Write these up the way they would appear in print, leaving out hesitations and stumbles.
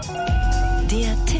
Der Tipp.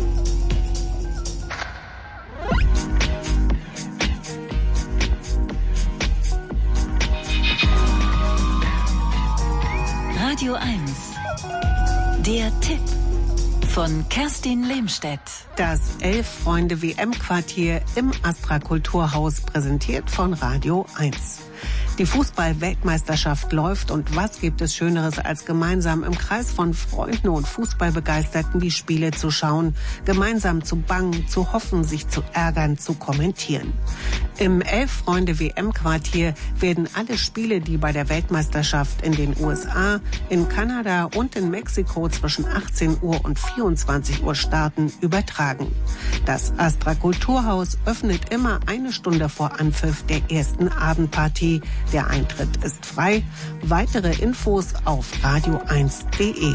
Radio 1. Der Tipp von Kerstin Lehmstedt. Das Elf-Freunde-WM-Quartier im Astra Kulturhaus, präsentiert von Radio 1. Die Fußball-Weltmeisterschaft läuft und was gibt es Schöneres, als gemeinsam im Kreis von Freunden und Fußballbegeisterten die Spiele zu schauen, gemeinsam zu bangen, zu hoffen, sich zu ärgern, zu kommentieren. Im Elf-Freunde-WM-Quartier werden alle Spiele, die bei der Weltmeisterschaft in den USA, in Kanada und in Mexiko zwischen 18 Uhr und 24 Uhr starten, übertragen. Das Astra Kulturhaus öffnet immer eine Stunde vor Anpfiff der ersten Abendpartie. Der Eintritt ist frei. Weitere Infos auf radio1.de.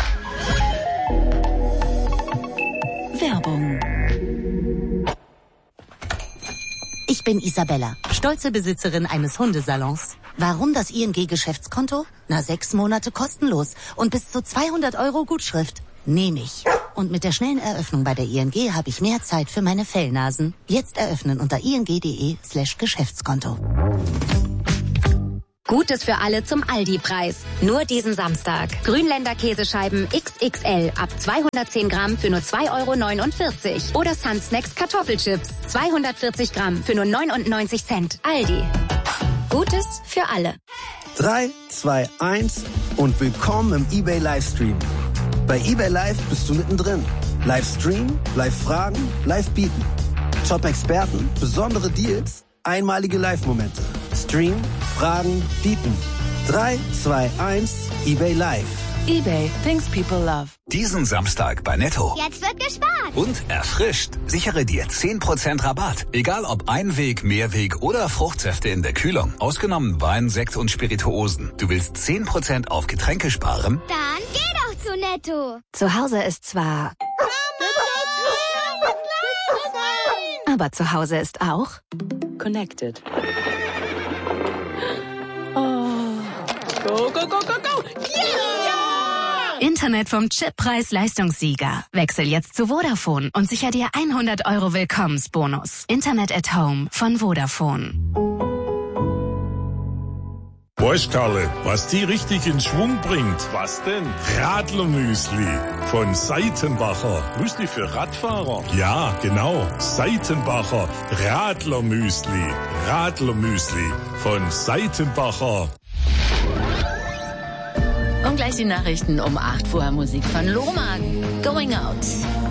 Werbung. Ich bin Isabella, stolze Besitzerin eines Hundesalons. Warum das ING-Geschäftskonto? 6 Monate kostenlos und bis zu 200 € Gutschrift. Nehme ich. Und mit der schnellen Eröffnung bei der ING habe ich mehr Zeit für meine Fellnasen. Jetzt eröffnen unter ing.de/Geschäftskonto. Gutes für alle zum Aldi-Preis. Nur diesen Samstag. Grünländer Käsescheiben XXL ab 210 Gramm für nur 2,49 €. Oder Sun Snacks Kartoffelchips 240 Gramm für nur 99 Cent. Aldi. Gutes für alle. 3, 2, 1 und willkommen im eBay Livestream. Bei eBay Live bist du mittendrin. Livestream, Live-Fragen, Live-Bieten. Top-Experten, besondere Deals, einmalige Live-Momente. Stream, Fragen, bieten. 3, 2, 1, eBay Live. eBay, things people love. Diesen Samstag bei Netto. Jetzt wird gespart. Und erfrischt. Sichere dir 10% Rabatt. Egal ob Einweg, Mehrweg oder Fruchtsäfte in der Kühlung. Ausgenommen Wein, Sekt und Spirituosen. Du willst 10% auf Getränke sparen? Dann geh doch zu Netto. Zu Hause ist zwar... Aber zu Hause ist auch... Connected. Go, go, go, go, go! Yeah! Internet vom Chippreis-Leistungssieger. Wechsel jetzt zu Vodafone und sicher dir 100 € Willkommensbonus. Internet at Home von Vodafone. Weißt Karle, was die richtig in Schwung bringt? Was denn? Radlermüsli von Seitenbacher. Müsli für Radfahrer? Ja, genau. Seitenbacher Radlermüsli. Radlermüsli von Seitenbacher. Und gleich die Nachrichten um 8 Uhr. Musik von Lohmann. Going Out.